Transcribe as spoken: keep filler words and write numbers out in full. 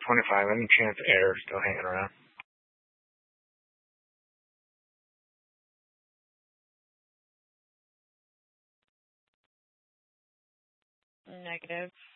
twenty-five. Any chance air still hanging around? Negative.